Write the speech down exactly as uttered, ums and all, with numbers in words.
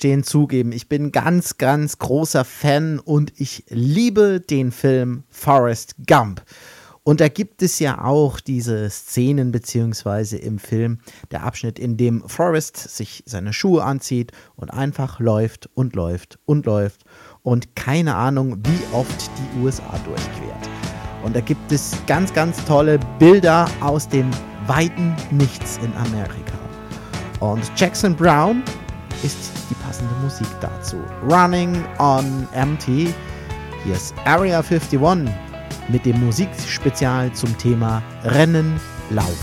gestehen, zugeben, ich bin ganz, ganz großer Fan und ich liebe den Film Forrest Gump. Und da gibt es ja auch diese Szenen beziehungsweise im Film der Abschnitt, in dem Forrest sich seine Schuhe anzieht und einfach läuft und läuft und läuft und keine Ahnung, wie oft die U S A durchquert. Und da gibt es ganz, ganz tolle Bilder aus dem weiten Nichts in Amerika. Und Jackson Browne ist die passende Musik dazu. Running on Empty. Hier ist Area einundfünfzig mit dem Musikspezial zum Thema Rennen, Laufen.